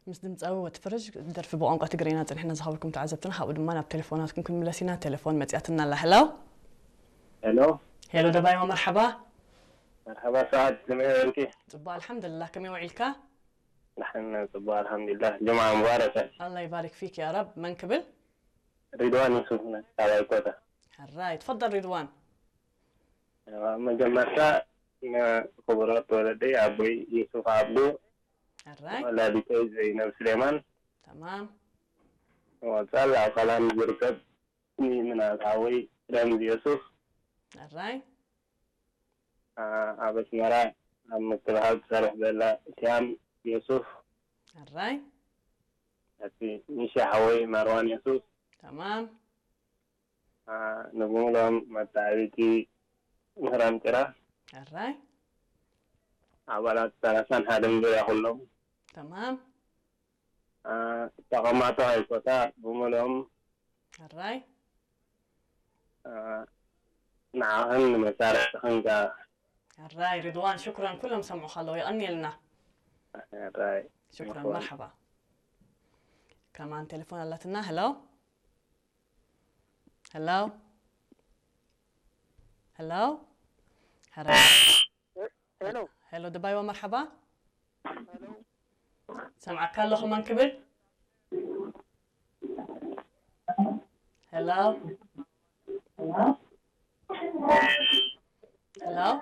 مس دمصاوي وتفرج درف بقنقة تقرينا نحن زهاولكم تعزبتنا حاول ما بتليفوناتكم كل ملاسينا تليفون مزياتنا الله هلو الو هلو دباي ومرحبا مرحبا سعد كيف صباح الحمد لله كم يوعيلك نحن صباح الحمد لله جمعة مباركة. الله يبارك فيك يا رب من قبل رضوان يوسف من تابعكوتا. الراي تفضل رضوان. مجمعتا خبرات ولدي أبوي يوسف عبدو الراي ولدتي زينب سليمان تمام وصلى قلم بركب من الهاوي رمزي يوسف الراي أبس مرا متبهد صالح بلا شام يوسف الراي أتي نشا حوي مروان يوسف تمام نقولهم متعريتي مهران كرا الراي عبارات ثلاثان هادم بيا كلهم تمام تقاماتو هاي كوتا بمولهم الراي نعاهن مسارة خنجا الراي رضوان شكرا كلهم سمعوا خلوا يغني لنا راي شكرا مرحبا. كمان تليفون لتنا هلو هلو هلو هلو هلو دبي ومرحبا. سمعك الله من قبل هلو هلو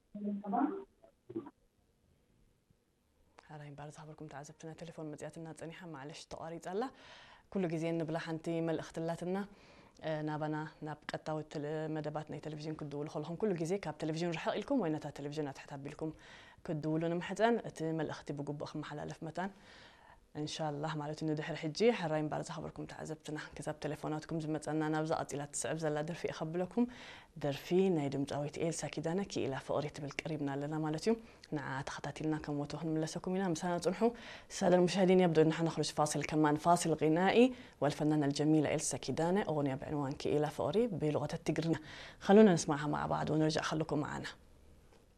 هراي بارز خبركم تعزبتنا تليفون مزياتنا تصنيحة معلش تقاريط الله كل جزء نبلا حنتي مل اختلاتنا نابنا ناب قطاوي مدباتنا تلفزيون كدول خلهم كل جزء كاب تلفزيون رح لكم وينتا تلفزيونات حتى لكم كدولون محزن اتمل اختي بقب اخ محلالف متان ان شاء الله معناته انه دحر حجي حراين بارز خبركم تعزبتنا كتاب تليفوناتكم زمصنا نابزا اطيلات تسعب زلا درفي اخبلكم درفي ناي دمصاويت إلسا كيدانا كي الى فقريت بالقريبنا لنا معناته نع تخطاتلنا كم وتوهن ملسكم هنا مسانا صنحوا الساده المشاهدين يبدو ان احنا نخرج فاصل كمان فاصل غنائي والفنانه الجميله إلسا كيدانا اغنيه بعنوان كي الى فقري بلغه التقرنا خلونا نسمعها مع بعض ونرجع خليكم معنا.